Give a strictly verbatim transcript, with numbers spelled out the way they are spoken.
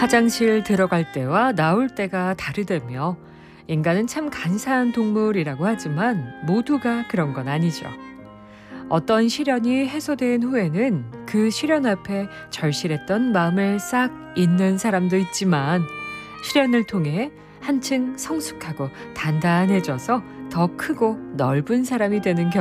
화장실 들어갈 때와 나올 때가 다르다며 인간은 참 간사한 동물이라고 하지만 모두가 그런 건 아니죠. 어떤 시련이 해소된 후에는 그 시련 앞에 절실했던 마음을 싹 잊는 사람도 있지만 시련을 통해 한층 성숙하고 단단해져서 더 크고 넓은 사람이 되는 경우